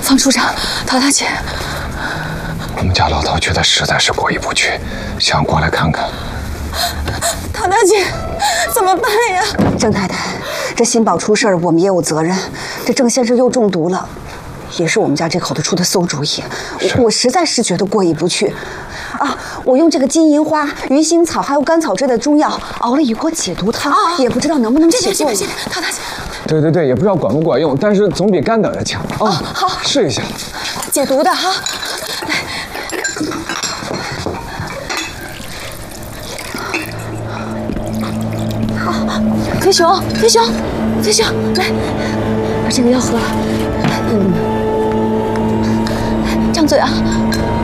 方处长，陶大姐， 我们家老陶觉得实在是过意不去，想过来看看。 陶大姐，怎么办呀？ 郑太太，这新宝出事儿，我们也有责任。这郑先生又中毒了，也是我们家这口子出的馊主意。我实在是觉得过意不去。啊，我用这个金银花、鱼腥草还有甘草之类的中药熬了一锅解毒汤，也不知道能不能起作用。 陶大姐， 对，也不知道管不管用，但是总比干等着强啊。 好， 试一下。 解毒的哈，来。好，飞熊，来，把这个药喝了。来，张嘴啊。